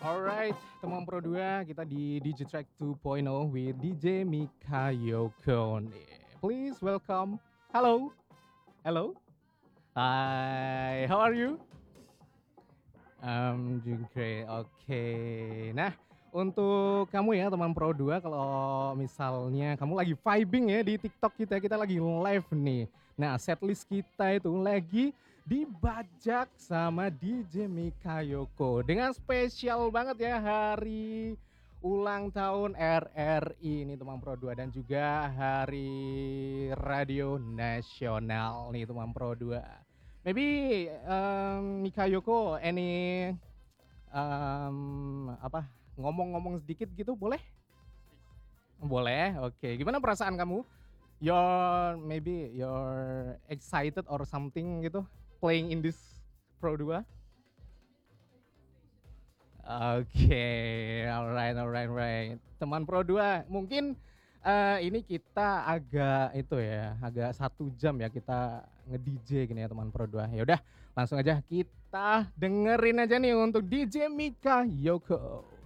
Alright, teman Pro 2, kita di Digitrack 2.0 with DJ Mika Yoko nih. Please welcome. Hello. Hello. Hi, how are you? Doing great. Oke. Nah, untuk kamu ya teman Pro 2, kalau misalnya kamu lagi vibing ya di TikTok kita lagi live nih. Nah, setlist kita itu lagi dibajak sama DJ Mika Yoko dengan spesial banget ya hari ulang tahun RRI ini teman Pro 2 dan juga hari radio nasional nih teman Pro 2. Maybe Mika Yoko any apa ngomong-ngomong sedikit gitu boleh? Boleh, oke. Gimana perasaan kamu? Maybe you're excited or something gitu playing in this Pro 2? Oke, alright. Teman Pro 2, mungkin ini kita agak 1 jam ya kita nge-DJ gini ya teman Pro 2. Ya udah, langsung aja kita dengerin aja nih untuk DJ Mika Yoko.